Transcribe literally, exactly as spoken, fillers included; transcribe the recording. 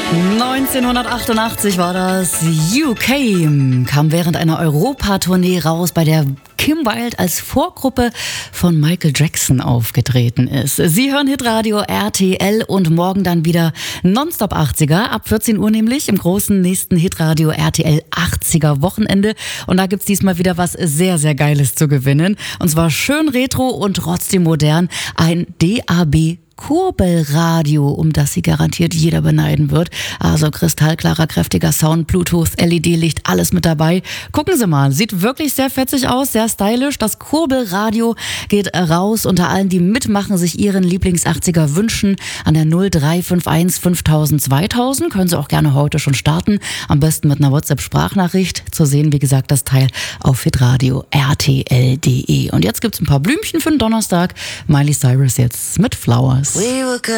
neunzehnhundertachtundachtzig war das. U K kam während einer Europatournee raus, bei der Kim Wilde als Vorgruppe von Michael Jackson aufgetreten ist. Sie hören Hitradio R T L und morgen dann wieder Nonstop achtziger, ab vierzehn Uhr nämlich im großen nächsten Hitradio R T L achtziger Wochenende. Und da gibt's diesmal wieder was sehr, sehr Geiles zu gewinnen. Und zwar schön retro und trotzdem modern, ein D A B Kurbelradio, um das sie garantiert jeder beneiden wird. Also kristallklarer, kräftiger Sound, Bluetooth, L E D-Licht, alles mit dabei. Gucken Sie mal, sieht wirklich sehr fetzig aus, sehr stylisch. Das Kurbelradio geht raus unter allen, die mitmachen, sich ihren Lieblings-achtziger wünschen. An der null drei fünf eins fünftausend zweitausend können Sie auch gerne heute schon starten. Am besten mit einer WhatsApp-Sprachnachricht. Zu sehen, wie gesagt, das Teil auf hitradio R T L punkt de. Und jetzt gibt's ein paar Blümchen für den Donnerstag. Miley Cyrus jetzt mit Flowers. We were good.